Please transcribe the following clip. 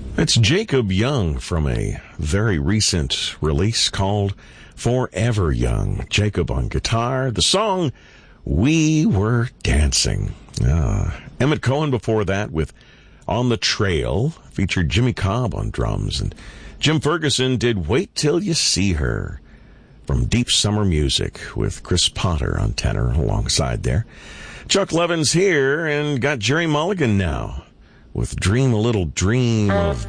It's Jacob Young from a very recent release called Forever Young. Jacob on guitar. The song, We Were Dancing. Emmett Cohen before that with On the Trail, featured Jimmy Cobb on drums. And Jim Ferguson did Wait Till You See Her from Deep Summer Music with Chris Potter on tenor alongside there. Chuck Levin's here and got Jerry Mulligan now with Dream a Little Dream of